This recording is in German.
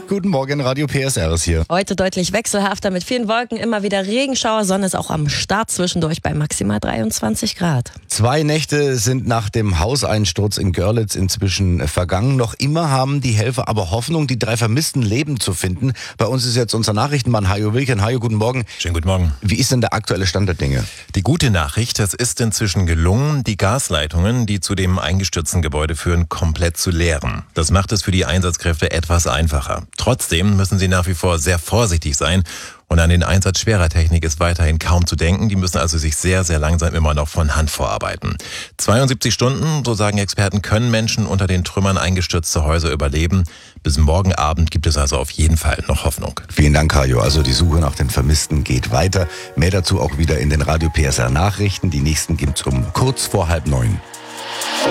Guten Morgen, Radio PSR ist hier. Heute deutlich wechselhafter mit vielen Wolken, immer wieder Regenschauer. Sonne ist auch am Start zwischendurch bei maximal 23 Grad. 2 Nächte sind nach dem Hauseinsturz in Görlitz inzwischen vergangen. Noch immer haben die Helfer aber Hoffnung, die 3 Vermissten lebend zu finden. Bei uns ist jetzt unser Nachrichtenmann Hajo Wilken. Hajo, guten Morgen. Schönen guten Morgen. Wie ist denn der aktuelle Stand der Dinge? Die gute Nachricht, es ist inzwischen gelungen, die Gasleitungen, die zu dem eingestürzten Gebäude führen, komplett zu leeren. Das macht es für die Einsatzkräfte etwas einfacher. Trotzdem müssen sie nach wie vor sehr vorsichtig sein und an den Einsatz schwerer Technik ist weiterhin kaum zu denken. Die müssen also sich sehr, sehr langsam immer noch von Hand vorarbeiten. 72 Stunden, so sagen Experten, können Menschen unter den Trümmern eingestürzter Häuser überleben. Bis morgen Abend gibt es also auf jeden Fall noch Hoffnung. Vielen Dank, Hajo. Also die Suche nach den Vermissten geht weiter. Mehr dazu auch wieder in den Radio PSR Nachrichten. Die nächsten gibt's um kurz vor 8:30.